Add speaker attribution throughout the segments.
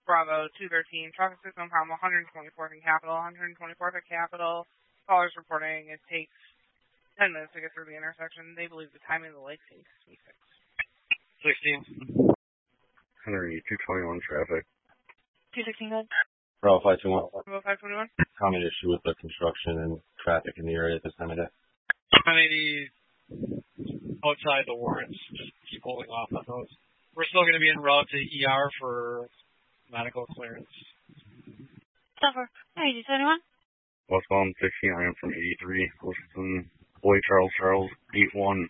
Speaker 1: Bravo 213, traffic system problem 124th and Capitol, 124th at Capitol. Callers reporting it takes 10 minutes to get through the intersection. They believe the timing of the lake takes
Speaker 2: 16.
Speaker 3: 221 traffic.
Speaker 1: 216 good.
Speaker 4: Bravo 521.
Speaker 1: Bravo 521.
Speaker 4: Common issue with the construction and traffic in the area at this time of day.
Speaker 2: 180 outside the warrants, just pulling off on those. We're still going to be en route to ER for medical clearance.
Speaker 1: Suffer. 8021.
Speaker 3: Westbound 16, I am from 83. Listen, Boy Charles 8162,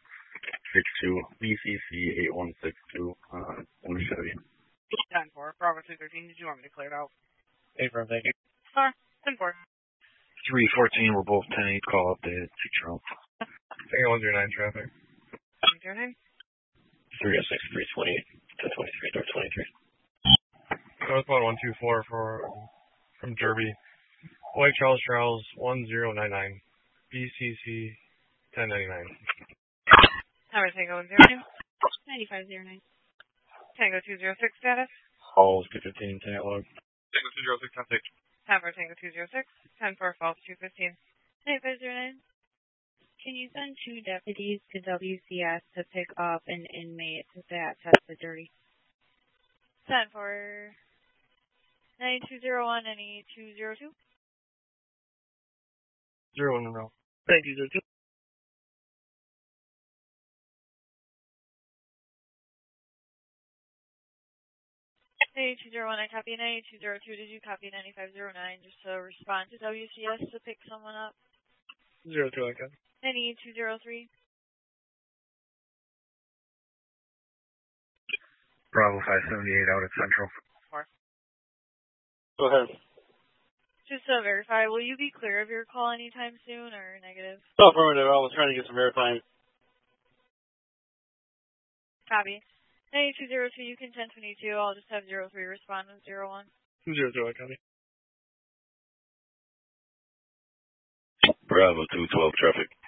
Speaker 3: BCC 8162, on Chevy.
Speaker 1: 10-4, Bravo 213, did you want me to clear it out?
Speaker 2: Affirm, thank you.
Speaker 1: Star, 10-4.
Speaker 3: 314, we're both 10-8, call updated, 2 Charles.
Speaker 2: Tango 109 traffic.
Speaker 1: 109.
Speaker 4: 306, 328, 1023, door 23.
Speaker 2: Northbound 124 from Derby. White Charles 1099. BCC 1099.
Speaker 1: Tower Tango 102. 9509. Tango 206 status.
Speaker 4: Halls 215, tank log.
Speaker 2: Tango 206, contact.
Speaker 1: Tower Tango 206. 10-4, false 215.
Speaker 5: 9509. Can you send 2 deputies to WCS to pick up an inmate that tested dirty?
Speaker 1: 10-4. 9201, any 202?
Speaker 2: 01 in a row.
Speaker 1: Thank you, 02. Hey, 201, I copy an 202. Did you copy 9509? Just to respond to WCS to pick someone up.
Speaker 2: 02, I got.
Speaker 1: Any 203?
Speaker 3: Bravo 578 out at Central.
Speaker 2: Go ahead.
Speaker 1: Just to verify, will you be clear of your call anytime soon or negative?
Speaker 2: Oh, affirmative. I was trying to get some verifying.
Speaker 1: Copy. Hey, 202, you can 1022. I'll just have 03 respond with 01.
Speaker 2: 202, I copy.
Speaker 4: Bravo 212 traffic.